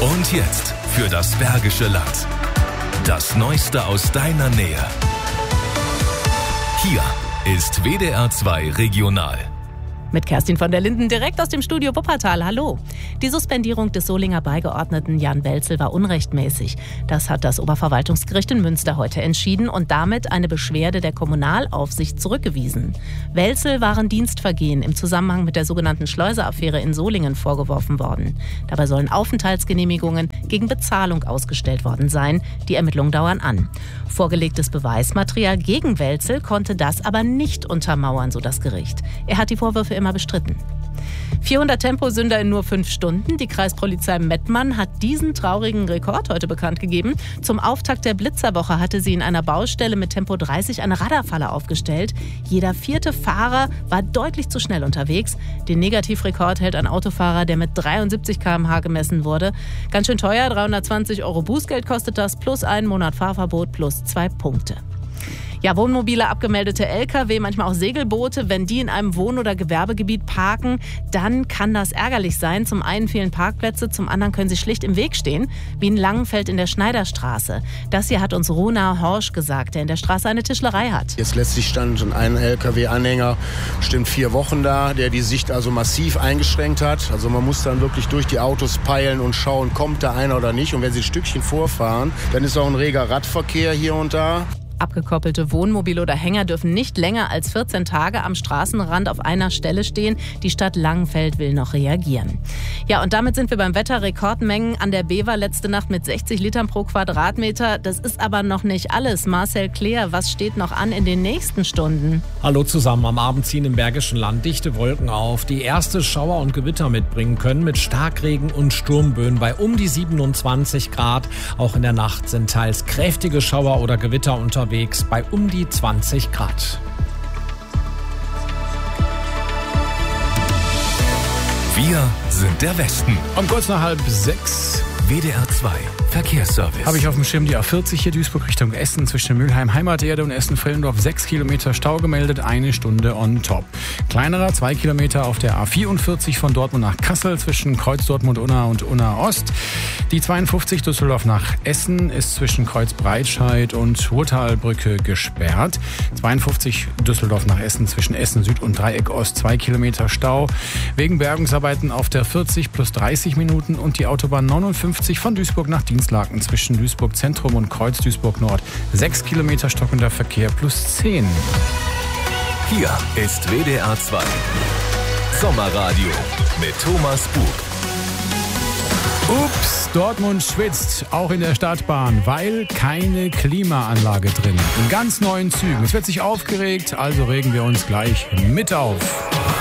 Und jetzt für das Bergische Land. Das Neueste aus deiner Nähe. Hier ist WDR 2 Regional. Mit Kerstin von der Linden direkt aus dem Studio Wuppertal. Hallo. Die Suspendierung des Solinger Beigeordneten Jan Welzel war unrechtmäßig. Das hat das Oberverwaltungsgericht in Münster heute entschieden und damit eine Beschwerde der Kommunalaufsicht zurückgewiesen. Welzel waren Dienstvergehen im Zusammenhang mit der sogenannten Schleuser-Affäre in Solingen vorgeworfen worden. Dabei sollen Aufenthaltsgenehmigungen gegen Bezahlung ausgestellt worden sein. Die Ermittlungen dauern an. Vorgelegtes Beweismaterial gegen Welzel konnte das aber nicht untermauern, so das Gericht. Er hat die Vorwürfe immer bestritten. 400 Temposünder in nur 5 Stunden. Die Kreispolizei Mettmann hat diesen traurigen Rekord heute bekannt gegeben. Zum Auftakt der Blitzerwoche hatte sie in einer Baustelle mit Tempo 30 eine Radarfalle aufgestellt. Jeder 4. Fahrer war deutlich zu schnell unterwegs. Den Negativrekord hält ein Autofahrer, der mit 73 km/h gemessen wurde. Ganz schön teuer, 320 € Bußgeld kostet das, plus 1 Monat Fahrverbot, plus 2 Punkte. Ja, Wohnmobile, abgemeldete Lkw, manchmal auch Segelboote, wenn die in einem Wohn- oder Gewerbegebiet parken, dann kann das ärgerlich sein. Zum einen fehlen Parkplätze, zum anderen können sie schlicht im Weg stehen, wie in Langenfeld in der Schneiderstraße. Das hier hat uns Rona Horsch gesagt, der in der Straße eine Tischlerei hat. Jetzt letztlich stand ein Lkw-Anhänger, bestimmt 4 Wochen da, der die Sicht also massiv eingeschränkt hat. Also man muss dann wirklich durch die Autos peilen und schauen, kommt da einer oder nicht. Und wenn sie ein Stückchen vorfahren, dann ist auch ein reger Radverkehr hier und da. Abgekoppelte Wohnmobile oder Hänger dürfen nicht länger als 14 Tage am Straßenrand auf einer Stelle stehen. Die Stadt Langenfeld will noch reagieren. Ja, und damit sind wir beim Wetter. Rekordmengen an der Bever letzte Nacht mit 60 Litern pro Quadratmeter. Das ist aber noch nicht alles. Marcel Kleer, was steht noch an in den nächsten Stunden? Hallo zusammen. Am Abend ziehen im Bergischen Land dichte Wolken auf, die erste Schauer und Gewitter mitbringen können mit Starkregen und Sturmböen bei um die 27 Grad. Auch in der Nacht sind teils kräftige Schauer oder Gewitter unterwegs bei um die 20 Grad. Wir sind der Westen. Um kurz nach 5:30 WDR 2 Verkehrsservice. habe ich auf dem Schirm die A40 hier Duisburg Richtung Essen zwischen Mülheim, Heimaterde und Essen-Villendorf 6 Kilometer Stau gemeldet, 1 Stunde on top. Kleinerer 2 Kilometer auf der A44 von Dortmund nach Kassel zwischen Kreuz Dortmund-Unna und Unna-Ost. Die 52 Düsseldorf nach Essen ist zwischen Kreuz Breitscheid und Ruhrtalbrücke gesperrt. 52 Düsseldorf nach Essen zwischen Essen Süd und Dreieck Ost 2 Kilometer Stau. Wegen Bergungsarbeiten auf der 40 plus 30 Minuten und die Autobahn 59 von Duisburg nach Dienstlaken zwischen Duisburg Zentrum und Kreuz Duisburg Nord 6 Kilometer stockender Verkehr plus 10. Hier ist WDR 2 Sommerradio mit Thomas Bug. Ups, Dortmund schwitzt, auch in der Stadtbahn, weil keine Klimaanlage drin. In ganz neuen Zügen. Es wird sich aufgeregt, also regen wir uns gleich mit auf.